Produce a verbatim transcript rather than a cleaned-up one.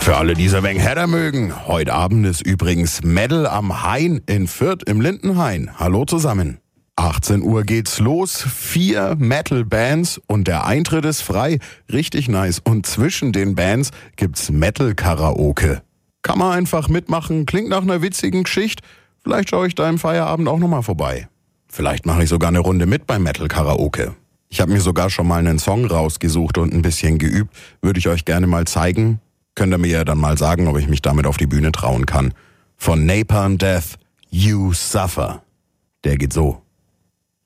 Für alle, die so wenig Header mögen, heute Abend ist übrigens Metal am Hain in Fürth im Lindenhain. Hallo zusammen. achtzehn Uhr geht's los, vier Metal-Bands und der Eintritt ist frei. Richtig nice. Und zwischen den Bands gibt's Metal-Karaoke. Kann man einfach mitmachen, klingt nach einer witzigen Geschichte. Vielleicht schaue ich da im Feierabend auch nochmal vorbei. Vielleicht mache ich sogar eine Runde mit beim Metal-Karaoke. Ich habe mir sogar schon mal einen Song rausgesucht und ein bisschen geübt. Würde ich euch gerne mal zeigen. Könnt ihr mir ja dann mal sagen, ob ich mich damit auf die Bühne trauen kann. Von Napalm Death, You Suffer. Der geht so.